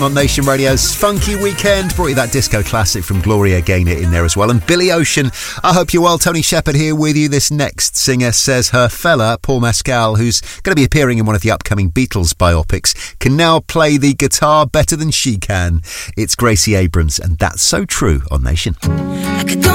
On Nation Radio's Funky Weekend, brought you that disco classic from Gloria Gaynor in there as well. And Billy Ocean, I hope you're well. Tony Shepard here with you. This next singer says her fella, Paul Mescal, who's going to be appearing in one of the upcoming Beatles biopics, can now play the guitar better than she can. It's Gracie Abrams, and that's so true on Nation.